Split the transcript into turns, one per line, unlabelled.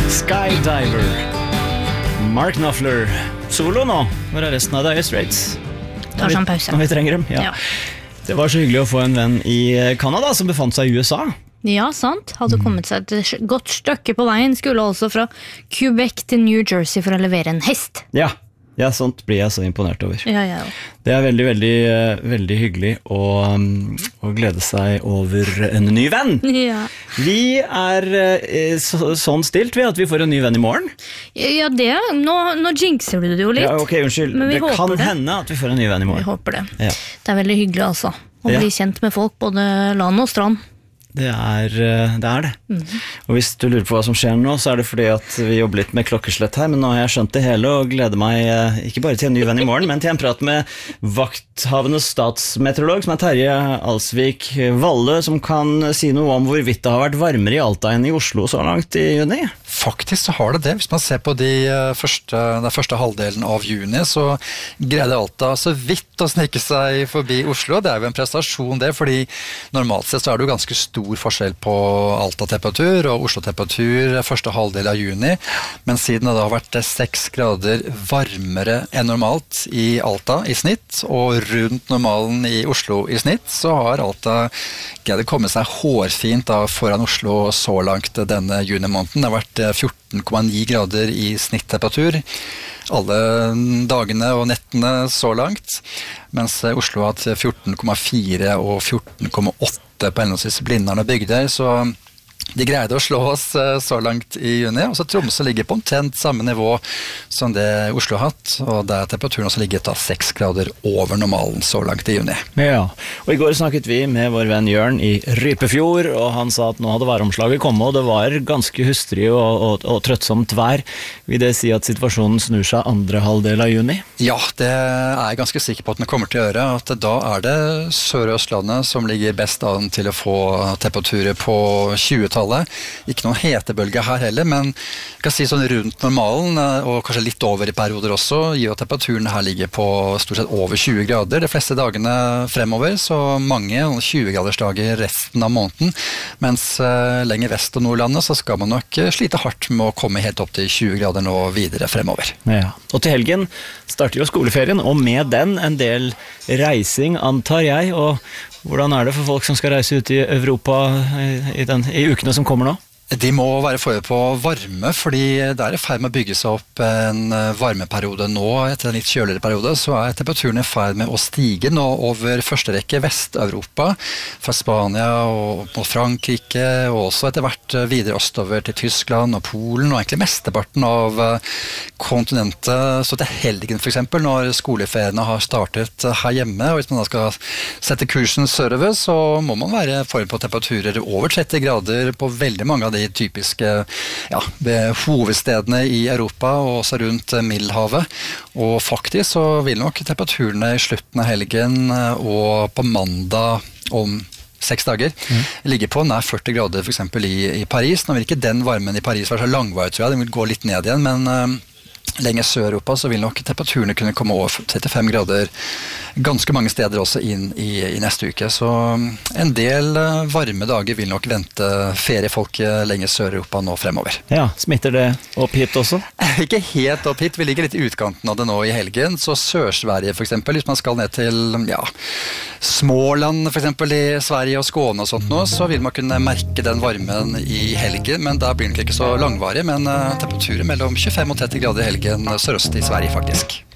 Skydiver. Mark Knopfler. Solo nå. Hvor er resten av Dire Straits?
Tar sånn pause.
Når vi trenger dem, ja. Det var så hyggelig å få en venn i Kanada som befant seg i USA.
Ja, sant. Hadde kommet seg et godt stykke på veien. Skulle altså fra Quebec til New Jersey for å levere en hest.
Ja, sånt blir jeg så imponert over.
Ja.
Det er veldig, veldig, veldig hyggelig å glede seg over en ny venn.
Ja.
Vi er sånn stilt ved at vi får en ny venn i morgen.
Ja, det. Nå jinxer du det jo litt.
Ja, ok, unnskyld. Det kan hende at vi får en ny venn i morgen.
Vi håper det.
Ja.
Det er veldig hyggelig altså. Å bli kjent med folk, både land og strand.
Det er det. Og hvis du lurer på hva som skjer nå, så er det fordi at vi jobber litt med klokkeslett her, men nå har jeg skjønt det hele og gleder meg ikke bare til en ny venn i morgen, men til en prat med vakthavende statsmeteorolog, som er Terje Alsvik Valle, som kan si noe om hvorvidt det har vært varmere i Alta enn i Oslo så langt i juni.
Faktisk så har det det. Hvis man ser på den første halvdelen av juni, så greide Alta så vidt å snike seg forbi Oslo. Det er jo en prestasjon det, fordi normalt sett så er det jo ganske stor forskjell på Alta-temperatur og Oslo-temperatur første halvdel av juni, men siden det har vært 6 grader varmere enn normalt i Alta i snitt, og rundt normalen i Oslo i snitt, så har Alta greid å komme seg hårfint foran Oslo så langt denne juni-måneden. Det har vært 14,9 grader i snittemperatur alle dagene og nettene så langt, mens Oslo har hatt 14,4 og 14,8 på henholdsvis Blindern og Bygdøy, så de greide å slå oss så langt i juni, og så Tromsø ligger på omtrent samme nivå som det Oslo har hatt, og der temperaturen også ligger 6 grader over normalen så langt i juni.
Ja, og i går snakket vi med vår venn Jørn i Rypefjord, og han sa at nå hadde væromslaget kommet, og det var ganske hustrig og trøttsomt vær. Vil det si at situasjonen snur seg andre halvdel av juni?
Ja, det er jeg ganske sikker på at den kommer til å gjøre, at da er det Sør- og Østlandet som ligger best an til å få temperaturer på 20-tallet. Ikke noen hetebølge her heller, men jeg kan si sånn rundt normalen, og kanskje litt over i perioder også, gir at temperaturen her ligger på stort sett over 20 grader de fleste dagene fremover, så mange 20-gradersdager resten av måneden, mens lenger vest og Nordlandet så skal man nok slite hardt med å komme helt opp til 20 grader nå videre fremover.
Ja, og til helgen starter jo skoleferien, og med den en del reising, antar jeg, og hvordan er det for folk som skal reise ut i Europa i ukene som kommer nå?
De må være forberedt på varme, fordi det er i ferd med å bygge seg opp en varmeperiode nå. Etter en litt kjøligere periode så er temperaturen i ferd med å stige nå over første rekke Vest-Europa, fra Spania og mot Frankrike, og også etter hvert videre østover til Tyskland og Polen, og egentlig mesteparten av kontinentet. Så til helgen for eksempel, når skoleferiene har startet her hjemme, og hvis man da skal sette kursen sørover, så må man være forberedt på temperaturer over 30 grader på veldig mange av de typiske ved hovedstedene i Europa og også rundt Middelhavet, og faktisk så vil nok temperaturene i slutten av helgen og på mandag om 6 dager ligger på nær 40 grader for eksempel i Paris. Nå vil ikke den varmen i Paris være så langvarig, tror jeg, den vil gå litt ned igjen, men lenger Sør-Europa så vil nok temperaturene kunne komme over 35 grader ganske mange steder også inn i neste uke. Så en del varme dager vil nok vente feriefolk lenger Sør-Europa nå fremover.
Ja, smitter det opp hit også?
Ikke helt opp hit, vi ligger litt i utkanten av det nå i helgen, så Sør-Sverige for eksempel, hvis man skal ned til Småland for eksempel i Sverige og Skåne og sånt nå, så vil man kunne merke den varmen i helgen, men da blir den ikke så langvarig, men temperaturer mellom 25 og 30 grader i helgen sørøst i Sverige faktisk.